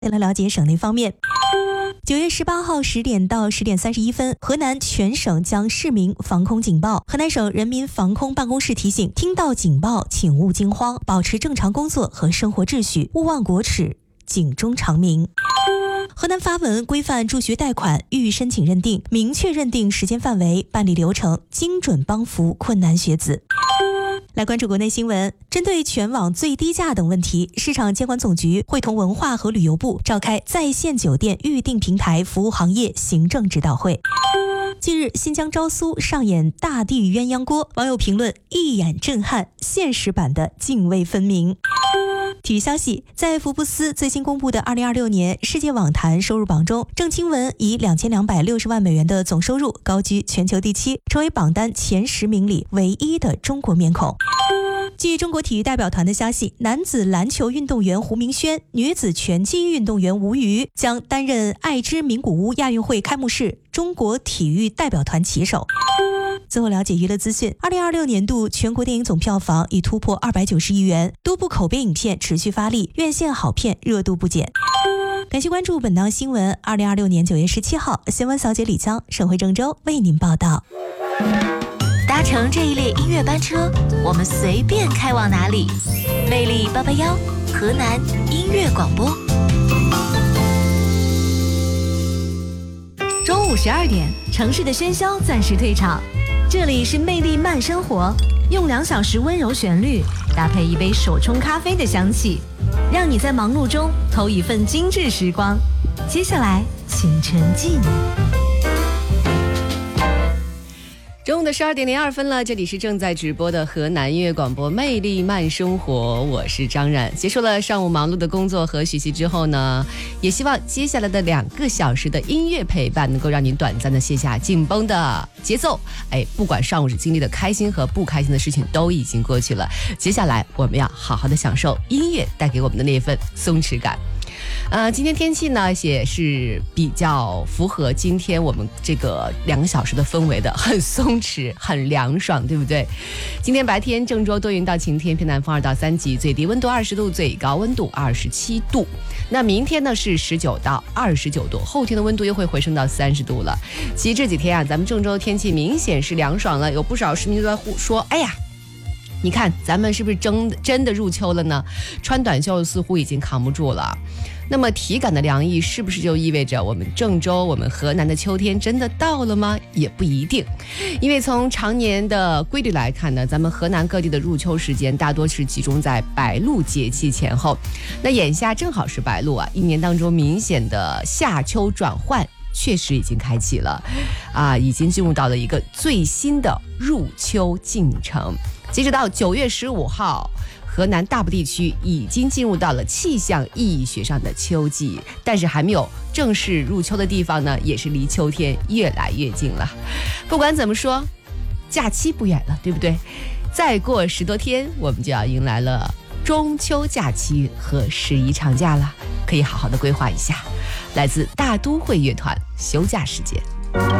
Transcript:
来了解省内方面。9月18号10点到10点31分，河南全省将市民防空警报。河南省人民防空办公室提醒：听到警报，请勿惊慌，保持正常工作和生活秩序，勿忘国耻，警钟长鸣。河南发文规范助学贷款预申请认定，明确认定时间范围、办理流程，精准帮扶困难学子。来关注国内新闻，针对全网最低价等问题，市场监管总局会同文化和旅游部召开在线酒店预订平台服务行业行政指导会。近日，新疆昭苏上演大地鸳鸯锅，网友评论一眼震撼，现实版的泾渭分明。体育消息，在福布斯最新公布的2026年世界网坛收入榜中，郑钦文以2260万美元的总收入高居全球第7，成为榜单前10名里唯一的中国面孔。据中国体育代表团的消息，男子篮球运动员胡明轩、女子拳击运动员吴瑜将担任爱知名古屋亚运会开幕式中国体育代表团旗手。最后了解娱乐资讯，2026年度全国电影总票房已突破290亿元，多部口碑影片持续发力，院线好片热度不减。感谢关注本档新闻。2026年9月17号，新闻小姐李江，省会郑州为您报道。 搭乘这一列音乐班车，我们随便开往哪里？魅力881，河南音乐广播。中午12点，城市的喧嚣暂时退场，这里是魅力慢生活，用2小时温柔旋律搭配一杯手冲咖啡的香气，让你在忙碌中偷一份精致时光。接下来请沉浸。 中午的12点02分了，这里是正在直播的河南音乐广播魅力慢生活，我是张冉。结束了上午忙碌的工作和学习之后呢，也希望接下来的2个小时的音乐陪伴能够让您短暂的卸下紧绷的节奏。不管上午是经历的开心和不开心的事情都已经过去了，接下来我们要好好的享受音乐带给我们的那份松弛感。今天天气呢也是比较符合今天我们这个2个小时的氛围的，很松弛很凉爽，对不对？今天白天郑州多云到晴天，偏南风2到3级，最低温度20度，最高温度27度。那明天呢是19到29度，后天的温度又会回升到30度了。其实这几天啊，咱们郑州天气明显是凉爽了，有不少市民都在说，哎呀，你看咱们是不是真的入秋了呢？穿短袖似乎已经扛不住了。那么体感的凉意是不是就意味着我们郑州、我们河南的秋天真的到了吗？也不一定，因为从常年的规律来看呢，咱们河南各地的入秋时间大多是集中在白露节气前后。那眼下正好是白露啊，一年当中明显的夏秋转换确实已经开启了已经进入到了一个最新的入秋进程。截止到9月15号，河南大部地区已经进入到了气象意义学上的秋季，但是还没有正式入秋的地方呢，也是离秋天越来越近了。不管怎么说，假期不远了，对不对？再过10多天，我们就要迎来了中秋假期和11长假了，可以好好的规划一下。来自大都会乐团休假时间。